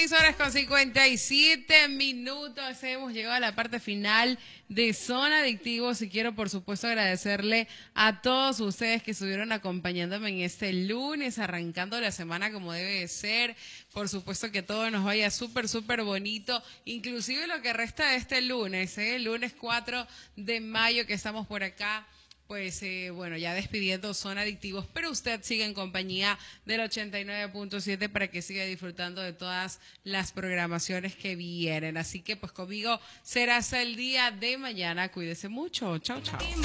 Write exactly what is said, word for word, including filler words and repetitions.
seis horas con cincuenta y siete minutos. Hemos llegado a la parte final de Zona Adictivos y quiero, por supuesto, agradecerle a todos ustedes que estuvieron acompañándome en este lunes, arrancando la semana como debe de ser. Por supuesto que todo nos vaya súper, súper bonito, inclusive lo que resta de este lunes, ¿eh? El lunes cuatro de mayo que estamos por acá. Pues eh, bueno, ya despidiendo Zona Adictivos, pero usted sigue en compañía del ochenta y nueve punto siete para que siga disfrutando de todas las programaciones que vienen. Así que pues conmigo será hasta el día de mañana. Cuídese mucho. Chao, chao.